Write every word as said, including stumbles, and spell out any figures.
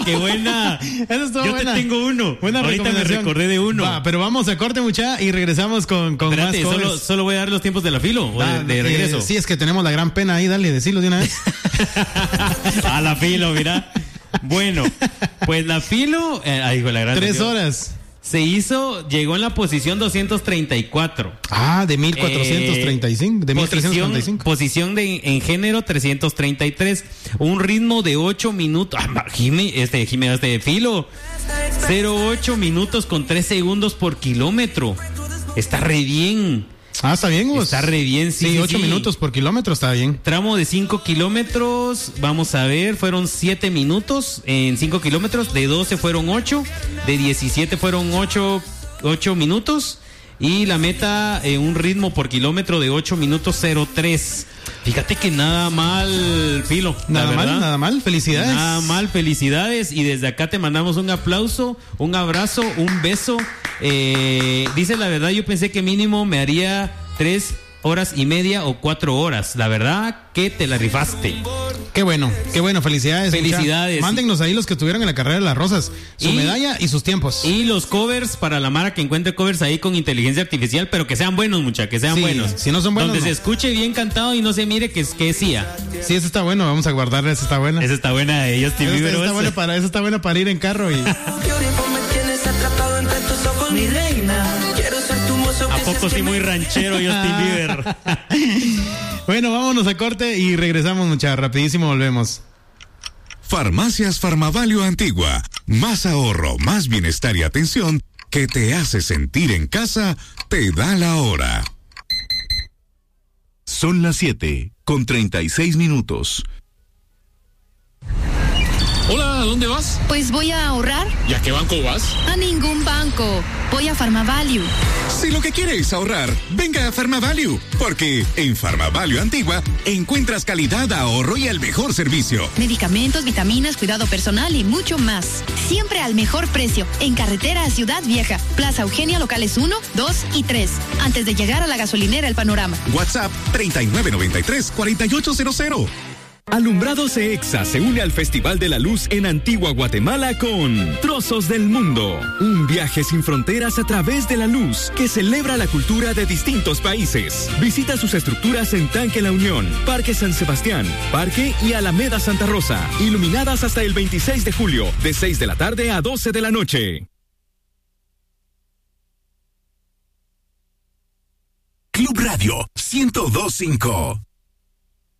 qué buena. Eso estuvo Yo buena. te tengo uno. Buena Ahorita me recomendación. recordé de uno. Va, pero vamos a corte, mucha, y regresamos con, con Espérate, más solo, covers. solo voy a dar los tiempos de la filo o Va, de, de eh, regreso. sí, es que tenemos la gran pena ahí, dale, decilo de una vez. A la filo, mira. Bueno, pues la filo, eh, ay, hijo, la gran Tres canción. horas. Se hizo, llegó en la posición doscientos treinta y cuatro. Ah, de mil cuatrocientos treinta y cinco, de mil trescientos treinta y cinco. Posición de, en género trescientos treinta y tres. Un ritmo de ocho minutos. Ah, Jime, este, Jime, este filo. cero punto ocho minutos con tres segundos por kilómetro. Está re bien. Ah, está bien, vos. Está re bien, sí. Sí, sí, ocho sí. minutos por kilómetro está bien. Tramo de cinco kilómetros, vamos a ver, fueron siete minutos en cinco kilómetros, de doce fueron ocho, de diecisiete fueron ocho minutos y la meta en un ritmo por kilómetro de ocho minutos cero tres. Fíjate que nada mal, Filo. Nada la mal, verdad. nada mal, felicidades. Nada mal, felicidades. Y desde acá te mandamos un aplauso, un abrazo, un beso. Eh, dice la verdad, yo pensé que mínimo me haría tres horas y media o cuatro horas. La verdad que te la rifaste. Qué bueno, qué bueno, felicidades. Felicidades. Mucha. Mándennos ahí los que estuvieron en la carrera de las rosas, su Y- medalla y sus tiempos. Y los covers para la Mara que encuentre covers ahí con inteligencia artificial, pero que sean buenos, mucha, que sean Sí, buenos. si no son buenos, Donde no. se escuche bien cantado y no se mire que es que decía. Sí, esa está bueno, vamos a guardarla, esa está buena. Esa está buena de ellos, Esa está, esa está buena para, esa está buena para ir en carro y Atrapado entre tus ojos, mi reina. Quiero ser tu mozo. ¿A poco sí muy ranchero Justin Bieber? Bueno, vámonos a corte y regresamos, mucha, rapidísimo volvemos. Farmacias Farmavalio Antigua. Más ahorro, más bienestar y atención que te hace sentir en casa, te da la hora. Son las siete con treinta y seis minutos. Hola, ¿a dónde vas? Pues voy a ahorrar. ¿Y a qué banco vas? A ningún banco. Voy a Farmavalue. Si lo que quieres es ahorrar, venga a Farmavalue, porque en Farmavalue Antigua encuentras calidad, ahorro y el mejor servicio. Medicamentos, vitaminas, cuidado personal y mucho más. Siempre al mejor precio. En carretera a Ciudad Vieja. Plaza Eugenia, locales uno, dos y tres. Antes de llegar a la gasolinera El Panorama. WhatsApp treinta y nueve noventa y tres, cuarenta y ocho cero cero. Alumbrados EXA se une al Festival de la Luz en Antigua Guatemala con Trozos del Mundo, un viaje sin fronteras a través de la luz que celebra la cultura de distintos países. Visita sus estructuras en Tanque La Unión, Parque San Sebastián, Parque y Alameda Santa Rosa, iluminadas hasta el veintiséis de julio, de seis de la tarde a doce de la noche. Club Radio ciento dos punto cinco.